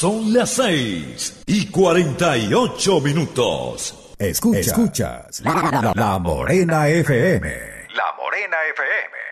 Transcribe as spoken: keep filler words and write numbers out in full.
Son las seis y cuarenta y ocho minutos. Escuchas, Escuchas la, la, la Morena F M. La Morena F M.